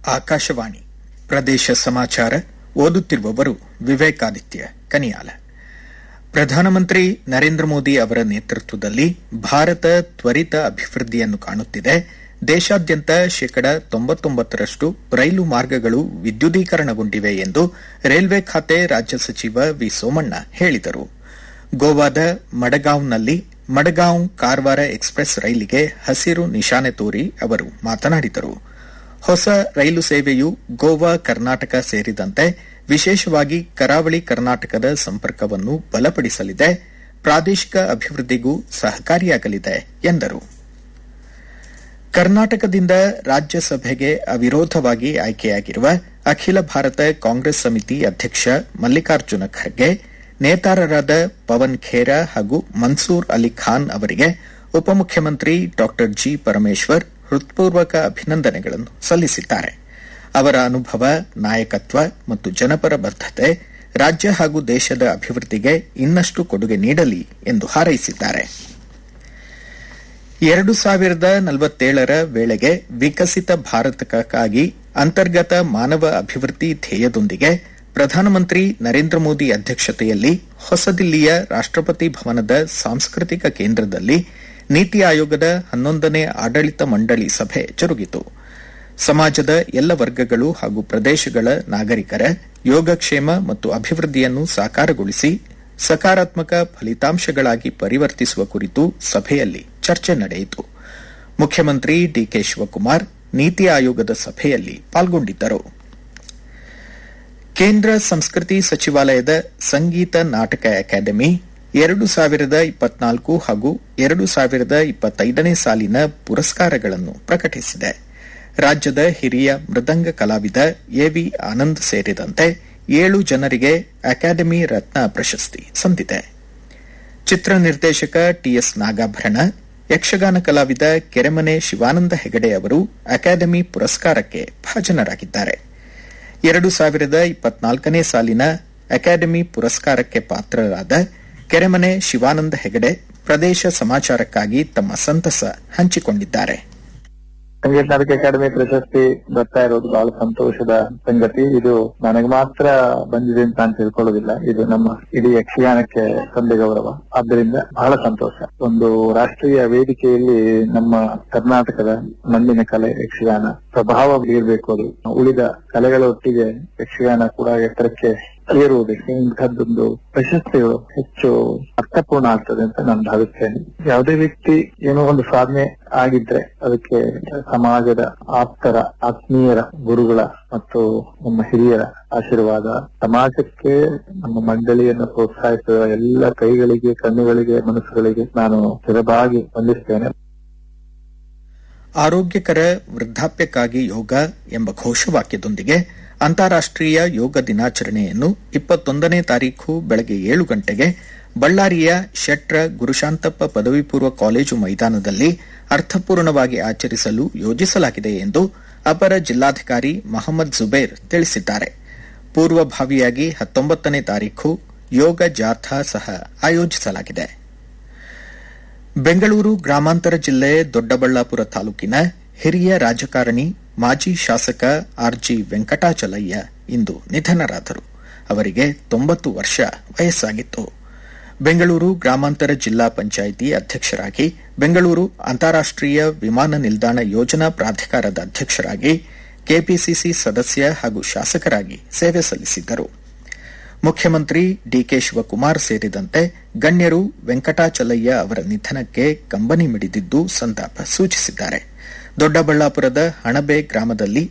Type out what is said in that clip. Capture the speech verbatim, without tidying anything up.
ಆಕಾಶವಾಣಿ ಪ್ರದೇಶ ಸಮಾಚಾರ ಓದುತ್ತಿರುವವರು ವಿವೇಕಾದಿತ್ಯ ಕನಿಯಾಲ. ಪ್ರಧಾನಮಂತ್ರಿ ನರೇಂದ್ರ ಮೋದಿ ಅವರ ನೇತೃತ್ವದಲ್ಲಿ ಭಾರತ ತ್ವರಿತ ಅಭಿವೃದ್ಧಿಯನ್ನು ಕಾಣುತ್ತಿದೆ. ದೇಶಾದ್ಯಂತ ಶೇಕಡ ತೊಂಬತ್ತೊಂಬತ್ತರಷ್ಟು ರೈಲು ಮಾರ್ಗಗಳು ವಿದ್ಯುದೀಕರಣಗೊಂಡಿವೆ ಎಂದು ರೈಲ್ವೆ ಖಾತೆ ರಾಜ್ಯ ಸಚಿವ ವಿ ಸೋಮಣ್ಣ ಹೇಳಿದರು. ಗೋವಾದ ಮಡಗಾಂವ್ನಲ್ಲಿ ಮಡಗಾಂವ್ ಕಾರವಾರ ಎಕ್ಸ್ಪ್ರೆಸ್ ರೈಲಿಗೆ ಹಸಿರು ನಿಶಾನೆ ತೋರಿ ಅವರು ಮಾತನಾಡಿದರು. ಹೊಸ ರೈಲು ಸೇವೆಯು ಗೋವಾ ಕರ್ನಾಟಕ ಸೇರಿದಂತೆ ವಿಶೇಷವಾಗಿ ಕರಾವಳಿ ಕರ್ನಾಟಕದ ಸಂಪರ್ಕವನ್ನು ಬಲಪಡಿಸಲಿದೆ, ಪ್ರಾದೇಶಿಕ ಅಭಿವೃದ್ಧಿಗೂ ಸಹಕಾರಿಯಾಗಲಿದೆ ಎಂದರು. ಕರ್ನಾಟಕದಿಂದ ರಾಜ್ಯಸಭೆಗೆ ಅವಿರೋಧವಾಗಿ ಆಯ್ಕೆಯಾಗಿರುವ ಅಖಿಲ ಭಾರತ ಕಾಂಗ್ರೆಸ್ ಸಮಿತಿ ಅಧ್ಯಕ್ಷ ಮಲ್ಲಿಕಾರ್ಜುನ ಖರ್ಗೆ ನೇತಾರರಾದ ಪವನ್ ಖೇರಾ ಹಾಗೂ ಮನ್ಸೂರ್ ಅಲಿ ಖಾನ್ ಅವರಿಗೆ ಉಪಮುಖ್ಯಮಂತ್ರಿ ಡಾ ಜಿ ಪರಮೇಶ್ವರ್ ಹೃತ್ಪೂರ್ವಕ ಅಭಿನಂದನೆಗಳನ್ನು ಸಲ್ಲಿಸಿದ್ದಾರೆ. ಅವರ ಅನುಭವ, ನಾಯಕತ್ವ ಮತ್ತು ಜನಪರ ಬದ್ಧತೆ ರಾಜ್ಯ ಹಾಗೂ ದೇಶದ ಅಭಿವೃದ್ಧಿಗೆ ಇನ್ನಷ್ಟು ಕೊಡುಗೆ ನೀಡಲಿ ಎಂದು ಹಾರೈಸಿದ್ದಾರೆ. ಎರಡು ಸಾವಿರದ ನಲವತ್ತೇಳರ ವೇಳೆಗೆ ವಿಕಸಿತ ಭಾರತಕ್ಕಾಗಿ ಅಂತರ್ಗತ ಮಾನವ ಅಭಿವೃದ್ಧಿ ಧ್ಯೇಯದೊಂದಿಗೆ ಪ್ರಧಾನಮಂತ್ರಿ ನರೇಂದ್ರ ಮೋದಿ ಅಧ್ಯಕ್ಷತೆಯಲ್ಲಿ ಹೊಸದಿಲ್ಲಿಯ ರಾಷ್ಟಪತಿ ಭವನದ ಸಾಂಸ್ಕೃತಿಕ ಕೇಂದ್ರದಲ್ಲಿ ನೀತಿ ಆಯೋಗದ ಹನ್ನೊಂದನೇ ಆಡಳಿತ ಮಂಡಳಿ ಸಭೆ ಜರುಗಿತು. ಸಮಾಜದ ಎಲ್ಲ ವರ್ಗಗಳು ಹಾಗೂ ಪ್ರದೇಶಗಳ ನಾಗರಿಕರ ಯೋಗಕ್ಷೇಮ ಮತ್ತು ಅಭಿವೃದ್ಧಿಯನ್ನು ಸಾಕಾರಗೊಳಿಸಿ ಸಕಾರಾತ್ಮಕ ಫಲಿತಾಂಶಗಳಾಗಿ ಪರಿವರ್ತಿಸುವ ಕುರಿತು ಸಭೆಯಲ್ಲಿ ಚರ್ಚೆ ನಡೆಯಿತು. ಮುಖ್ಯಮಂತ್ರಿ ಡಿಕೆ ಶಿವಕುಮಾರ್ ನೀತಿ ಆಯೋಗದ ಸಭೆಯಲ್ಲಿ ಪಾಲ್ಗೊಂಡಿದ್ದರು. ಕೇಂದ್ರ ಸಂಸ್ಕೃತಿ ಸಚಿವಾಲಯದ ಸಂಗೀತ ನಾಟಕ ಅಕಾಡೆಮಿ ಎರಡು ಸಾವಿರದ ಇಪ್ಪತ್ನಾಲ್ಕು ಹಾಗೂ ಎರಡು ಸಾವಿರದ ಇಪ್ಪತ್ತೈದನೇ ಸಾಲಿನ ಪುರಸ್ಕಾರಗಳನ್ನು ಪ್ರಕಟಿಸಿದೆ. ರಾಜ್ಯದ ಹಿರಿಯ ಮೃದಂಗ ಕಲಾವಿದ ಎವಿ ಆನಂದ್ ಸೇರಿದಂತೆ ಏಳು ಜನರಿಗೆ ಅಕಾಡೆಮಿ ರತ್ನ ಪ್ರಶಸ್ತಿ ಸಂದಿದೆ. ಚಿತ್ರ ನಿರ್ದೇಶಕ ಟಿಎಸ್ ನಾಗಾಭರಣ, ಯಕ್ಷಗಾನ ಕಲಾವಿದ ಕೆರೆಮನೆ ಶಿವಾನಂದ ಹೆಗಡೆ ಅವರು ಅಕಾಡೆಮಿ ಪುರಸ್ಕಾರಕ್ಕೆ ಭಾಜನರಾಗಿದ್ದಾರೆ. ಎರಡು ಸಾವಿರದ ಇಪ್ಪತ್ನಾಲ್ಕನೇ ಸಾಲಿನ ಅಕಾಡೆಮಿ ಪುರಸ್ಕಾರಕ್ಕೆ ಪಾತ್ರರಾದ ಕೆರೆಮನೆ ಶಿವಾನಂದ ಹೆಗಡೆ ಪ್ರದೇಶ ಸಮಾಚಾರಕ್ಕಾಗಿ ತಮ್ಮ ಸಂತಸ ಹಂಚಿಕೊಂಡಿದ್ದಾರೆ. ಸಂಗೀತ ನಾಟಕ ಅಕಾಡೆಮಿ ಪ್ರಶಸ್ತಿ ಬರ್ತಾ ಇರೋದು ಬಹಳ ಸಂತೋಷದ ಸಂಗತಿ. ಇದು ನನಗೆ ಮಾತ್ರ ಬಂದಿದೆ ಅಂತ ನಾನು ತಿಳ್ಕೊಳ್ಳೋದಿಲ್ಲ. ಇದು ನಮ್ಮ ಇಡೀ ಯಕ್ಷಗಾನಕ್ಕೆ ಸಂದೆ ಗೌರವ. ಆದ್ದರಿಂದ ಬಹಳ ಸಂತೋಷ. ಒಂದು ರಾಷ್ಟ್ರೀಯ ವೇದಿಕೆಯಲ್ಲಿ ನಮ್ಮ ಕರ್ನಾಟಕದ ಮಣ್ಣಿನ ಕಲೆ ಯಕ್ಷಗಾನ ಪ್ರಭಾವ ಬೀರಬೇಕು. ಅದು ಉಳಿದ ಕಲೆಗಳ ಒಟ್ಟಿಗೆ ಯಕ್ಷಗಾನ ಕೂಡ ಎತ್ತರಕ್ಕೆ ಏರುವುದಕ್ಕೆ ಇಂಥದ್ದೊಂದು ಪ್ರಶಸ್ತಿಗಳು ಹೆಚ್ಚು ಅರ್ಥಪೂರ್ಣ ಆಗ್ತದೆ ಅಂತ ನಾನು ಭಾವಿಸ್ತೇನೆ. ಯಾವುದೇ ವ್ಯಕ್ತಿ ಏನೋ ಒಂದು ಸಾಧನೆ ಆಗಿದ್ರೆ ಅದಕ್ಕೆ ಸಮಾಜದ ಆಪ್ತರ, ಆತ್ಮೀಯರ, ಗುರುಗಳ ಮತ್ತು ನಮ್ಮ ಹಿರಿಯರ ಆಶೀರ್ವಾದ, ಸಮಾಜಕ್ಕೆ ನಮ್ಮ ಮಂಡಳಿಯನ್ನು ಪ್ರೋತ್ಸಾಹಿಸುವ ಎಲ್ಲ ಕೈಗಳಿಗೆ, ಕಣ್ಣುಗಳಿಗೆ, ಮನಸ್ಸುಗಳಿಗೆ ನಾನು ಚಿರವಾಗಿ ವಂದಿಸ್ತೇನೆ. ಆರೋಗ್ಯಕರ ವೃದ್ಧಾಪ್ಯಕ್ಕಾಗಿ ಯೋಗ ಎಂಬ ಘೋಷವಾಕ್ಯದೊಂದಿಗೆ ಅಂತಾರಾಷ್ಟೀಯ ಯೋಗ ದಿನಾಚರಣೆಯನ್ನು ಇಪ್ಪತ್ತೊಂದನೇ ತಾರೀಖು ಬೆಳಗ್ಗೆ ಏಳು ಗಂಟೆಗೆ ಬಳ್ಳಾರಿಯ ಶೆಟ್ರ ಗುರುಶಾಂತಪ್ಪ ಪದವಿ ಪೂರ್ವ ಕಾಲೇಜು ಮೈದಾನದಲ್ಲಿ ಅರ್ಥಪೂರ್ಣವಾಗಿ ಆಚರಿಸಲು ಯೋಜಿಸಲಾಗಿದೆ ಎಂದು ಅಪರ ಜಿಲ್ಲಾಧಿಕಾರಿ ಮಹಮ್ಮದ್ ಜುಬೇರ್ ತಿಳಿಸಿದ್ದಾರೆ. ಪೂರ್ವಭಾವಿಯಾಗಿ ಹತ್ತೊಂಬತ್ತನೇ ತಾರೀಖು ಯೋಗ ಜಾಥಾ ಸಹ ಆಯೋಜಿಸಲಾಗಿದೆ. ಬೆಂಗಳೂರು ಗ್ರಾಮಾಂತರ ಜಿಲ್ಲೆ ದೊಡ್ಡಬಳ್ಳಾಪುರ ತಾಲೂಕಿನ ಹಿರಿಯ ರಾಜಕಾರಣಿ ಮಾಜಿ ಶಾಸಕ ಆರ್ ಜಿ ವೆಂಕಟಾಚಲಯ್ಯ ಇಂದು ನಿಧನರಾದರು. ಅವರಿಗೆ ತೊಂಬತ್ತು ವರ್ಷ ವಯಸ್ಸಾಗಿತ್ತು. ಬೆಂಗಳೂರು ಗ್ರಾಮಾಂತರ ಜಿಲ್ಲಾ ಪಂಚಾಯಿತಿ ಅಧ್ಯಕ್ಷರಾಗಿ, ಬೆಂಗಳೂರು ಅಂತಾರಾಷ್ಟೀಯ ವಿಮಾನ ನಿಲ್ದಾಣ ಯೋಜನಾ ಪ್ರಾಧಿಕಾರದ ಅಧ್ಯಕ್ಷರಾಗಿ, ಕೆಪಿಸಿಸಿ ಸದಸ್ಯ ಹಾಗೂ ಶಾಸಕರಾಗಿ ಸೇವೆ ಸಲ್ಲಿಸಿದ್ದರು. ಮುಖ್ಯಮಂತ್ರಿ ಡಿಕೆ ಶಿವಕುಮಾರ್ ಸೇರಿದಂತೆ ಗಣ್ಯರು ವೆಂಕಟಾಚಲಯ್ಯ ಅವರ ನಿಧನಕ್ಕೆ ಕಂಬನಿ ಮಿಡಿದಿದ್ದು ಸಂತಾಪ ಸೂಚಿಸಿದ್ದಾರೆ. ದೊಡ್ಡಬಳ್ಳಾಪುರದ ಹಣಬೆ ಗ್ರಾಮದಲ್ಲಿ